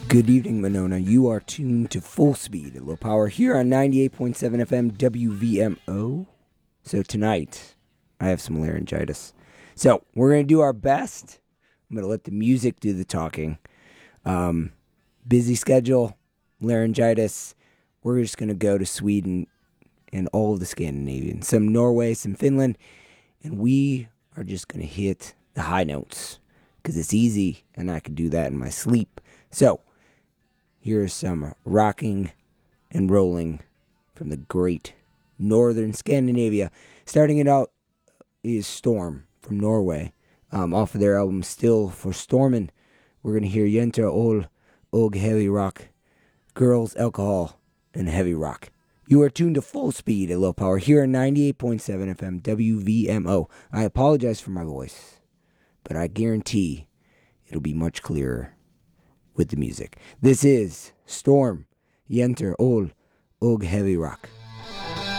Good evening, Monona. You are tuned to Full Speed at Low Power here on 98.7 FM WVMO. So tonight, I have some laryngitis. So we're going to do our best. I'm going to let the music do the talking. Busy schedule, laryngitis. We're just going to go to Sweden and all of the Scandinavian. Some Norway, some Finland. And we are just going to hit the high notes. Because it's easy and I can do that in my sleep. So, here's some rocking and rolling from the great northern Scandinavia. Starting it out is Storm from Norway. Off of their album Still for Stormin'. We're going to hear Jenter Ol Og Heavy Rock, Girls, Alcohol, and Heavy Rock. You are tuned to Full Speed at Low Power here at 98.7 FM WVMO. I apologize for my voice, but I guarantee it'll be much clearer with the music. This is Storm, Jenter Ol Og Heavy Rock.